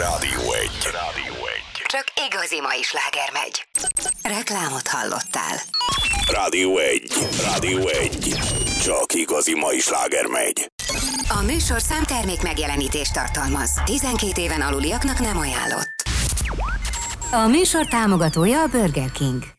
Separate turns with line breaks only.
Rádió 1.
Csak igazi mai sláger megy. Reklámot hallottál.
Rádió 1. Csak igazi mai sláger megy.
A műsor számtermék megjelenítést tartalmaz. 12 éven aluliaknak nem ajánlott. A műsor támogatója a Burger King.